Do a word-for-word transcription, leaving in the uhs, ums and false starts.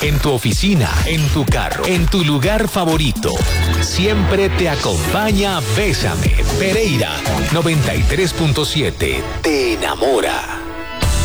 en tu oficina, en tu carro, en tu lugar favorito. Siempre te acompaña Bésame. Pereira noventa y tres punto siete. Te enamora.